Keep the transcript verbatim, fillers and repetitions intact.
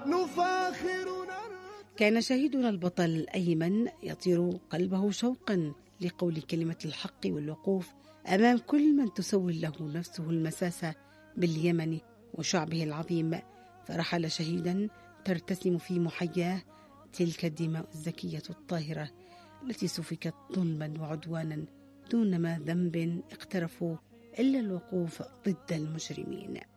نفاخر. كان شهيدنا البطل أيمن يطير قلبه شوقا لقول كلمة الحق والوقوف أمام كل من تسول له نفسه المساسة باليمن وشعبه العظيم، فرحل شهيدا ترتسم في محياه تلك الدماء الزكية الطاهرة التي سفكت ظلما وعدوانا دون ما ذنب اقترفوا إلا الوقوف ضد المجرمين.